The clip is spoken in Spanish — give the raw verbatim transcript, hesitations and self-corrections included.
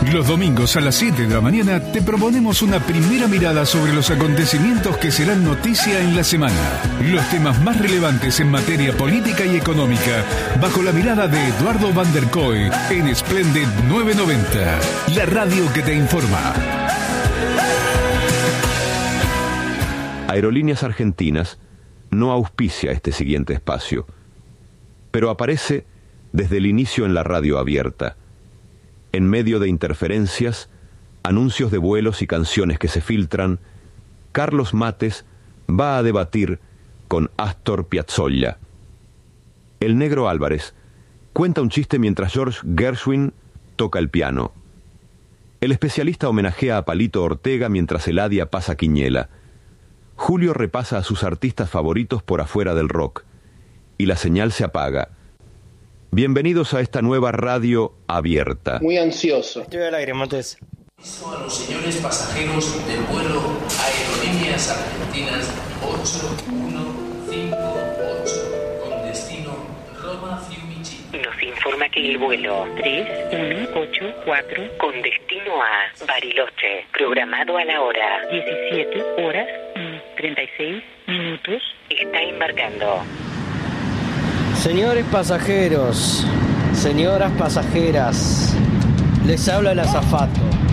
Los domingos a las siete de la mañana te proponemos una primera mirada sobre los acontecimientos que serán noticia en la semana. Los temas más relevantes en materia política y económica, bajo la mirada de Eduardo Van der Kooi en Splendid novecientos noventa, la radio que te informa. Aerolíneas Argentinas no auspicia este siguiente espacio, pero aparece desde el inicio en la radio abierta. En medio de interferencias, anuncios de vuelos y canciones que se filtran, Carlos Mates va a debatir con Astor Piazzolla. El Negro Álvarez cuenta un chiste mientras George Gershwin toca el piano. El especialista homenajea a Palito Ortega mientras Eladia pasa quiniela. Julio repasa a sus artistas favoritos por afuera del rock. Y la señal se apaga. Bienvenidos a esta nueva radio abierta. Muy ansioso. Estoy al aire, Montes. A los señores pasajeros del vuelo Aerolíneas Argentinas ocho uno cinco ocho con destino Roma Fiumicino. Nos informa que el vuelo tres uno ocho cuatro con destino a Bariloche, programado a la hora diecisiete horas treinta y seis minutos, está embarcando. Señores pasajeros, señoras pasajeras, les habla el azafato.